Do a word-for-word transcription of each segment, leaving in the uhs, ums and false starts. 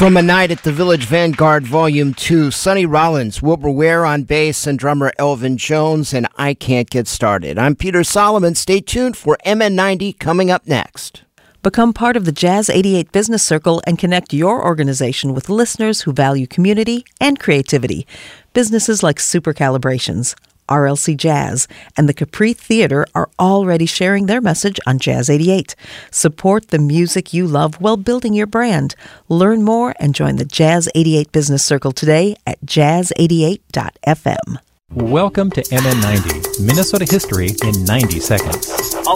From A Night at the Village Vanguard, Volume two, Sonny Rollins, Wilbur Ware on bass, and drummer Elvin Jones, and I Can't Get Started. I'm Peter Solomon. Stay tuned for M N ninety coming up next. Become part of the Jazz eighty-eight Business Circle and connect your organization with listeners who value community and creativity. Businesses like Super Calibrations, R L C Jazz, and the Capri Theater are already sharing their message on Jazz eighty-eight. Support the music you love while building your brand. Learn more and join the Jazz eighty-eight Business Circle today at jazz eighty-eight dot f m. Welcome to M N ninety, Minnesota history in ninety seconds.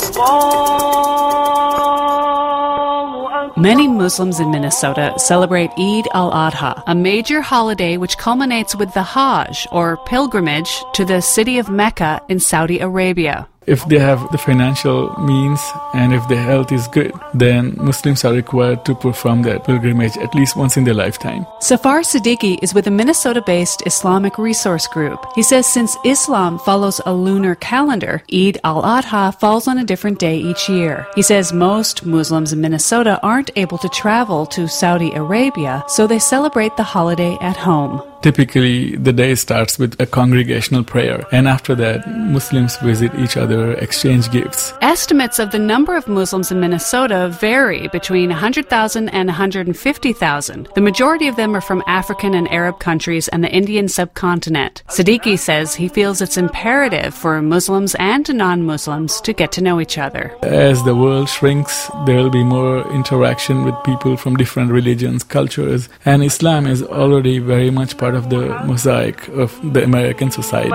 Many Muslims in Minnesota celebrate Eid al-Adha, a major holiday which culminates with the Hajj, or pilgrimage, to the city of Mecca in Saudi Arabia. If they have the financial means and if their health is good, then Muslims are required to perform that pilgrimage at least once in their lifetime. Safar Siddiqui is with a Minnesota-based Islamic resource group. He says since Islam follows a lunar calendar, Eid al-Adha falls on a different day each year. He says most Muslims in Minnesota aren't able to travel to Saudi Arabia, so they celebrate the holiday at home. Typically, the day starts with a congregational prayer, and after that, Muslims visit each other, exchange gifts. Estimates of the number of Muslims in Minnesota vary between one hundred thousand and one hundred fifty thousand. The majority of them are from African and Arab countries and the Indian subcontinent. Siddiqui says he feels it's imperative for Muslims and non-Muslims to get to know each other. As the world shrinks, there will be more interaction with people from different religions, cultures, and Islam is already very much part of the mosaic of the American society.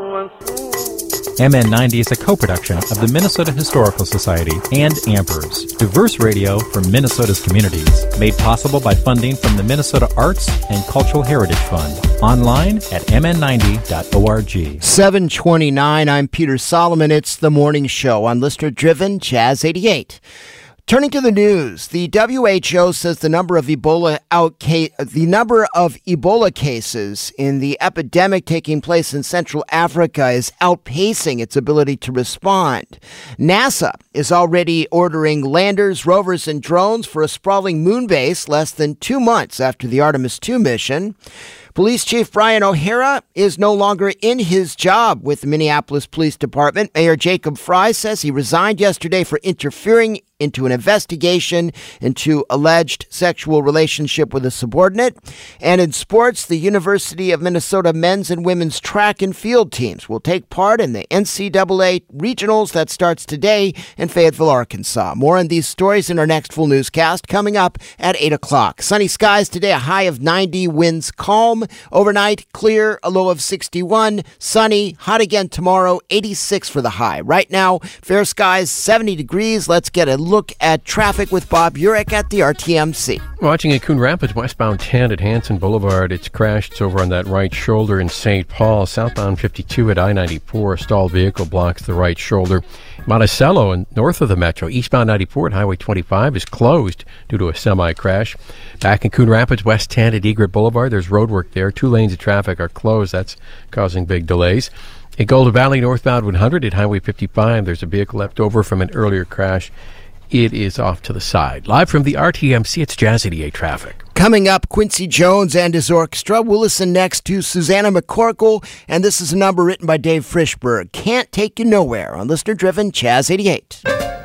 M N ninety is a co-production of the Minnesota Historical Society and Ampers, diverse radio for Minnesota's communities, made possible by funding from the Minnesota Arts and Cultural Heritage Fund. Online at m n ninety dot org. seven twenty-nine, I'm Peter Solomon. It's the morning show on listener-driven Jazz eighty-eight. Turning to the news, the W H O says the number of Ebola out ca- the number of Ebola cases in the epidemic taking place in Central Africa is outpacing its ability to respond. NASA is already ordering landers, rovers, and drones for a sprawling moon base less than two months after the Artemis two mission. Police Chief Brian O'Hara is no longer in his job with the Minneapolis Police Department. Mayor Jacob Fry says he resigned yesterday for interfering into an investigation into alleged sexual relationship with a subordinate. And in sports, the University of Minnesota men's and women's track and field teams will take part in the N C double A regionals that starts today in Fayetteville, Arkansas. More on these stories in our next full newscast coming up at eight o'clock. Sunny skies today, a high of ninety, winds calm. Overnight, clear, a low of sixty-one. Sunny, hot again tomorrow, eighty-six for the high. Right now, fair skies, seventy degrees. Let's get a look at traffic with Bob Urich at the R T M C. Watching at Coon Rapids, westbound ten at Hanson Boulevard. It's crashed. It's over on that right shoulder in Saint Paul. Southbound fifty-two at I ninety-four. A stalled vehicle blocks the right shoulder. Monticello and north of the metro, eastbound ninety-four at Highway twenty-five is closed due to a semi-crash. Back in Coon Rapids, west ten at Egret Boulevard, there's road work there. Two lanes of traffic are closed. That's causing big delays. In Golden Valley, northbound one hundred at Highway fifty-five, there's a vehicle left over from an earlier crash. It is off to the side. Live from the R T M C, it's Jazz eighty-eight traffic. Coming up, Quincy Jones and his orchestra. We'll listen next to Susanna McCorkle, and this is a number written by Dave Frischberg. Can't Take You Nowhere on listener-driven Jazz eighty-eight.